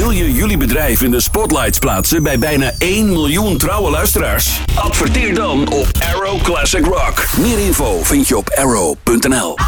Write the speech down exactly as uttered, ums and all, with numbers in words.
Wil je jullie bedrijf in de spotlights plaatsen bij bijna één miljoen trouwe luisteraars? Adverteer dan op Aero Classic Rock. Meer info vind je op aero punt n l.